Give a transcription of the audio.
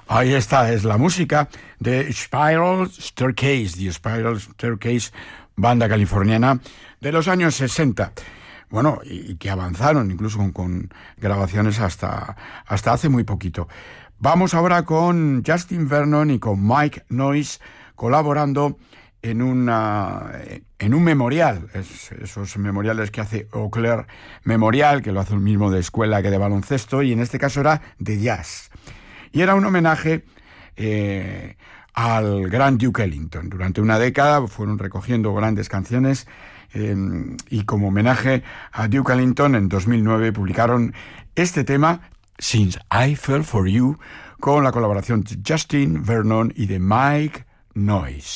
Ahí está, es la música de Spiral Staircase, The Spiral Staircase, banda californiana de los años 60. Bueno, y que avanzaron incluso con grabaciones hasta hace muy poquito. Vamos ahora con Justin Vernon y con Mike Noyes colaborando en un memorial, esos memoriales que hace Eau Claire Memorial, que lo hace el mismo de escuela que de baloncesto, y en este caso era de jazz. Y era un homenaje al gran Duke Ellington. Durante una década fueron recogiendo grandes canciones y como homenaje a Duke Ellington en 2009 publicaron este tema, Since I Fell For You, con la colaboración de Justin Vernon y de Mike Noyes.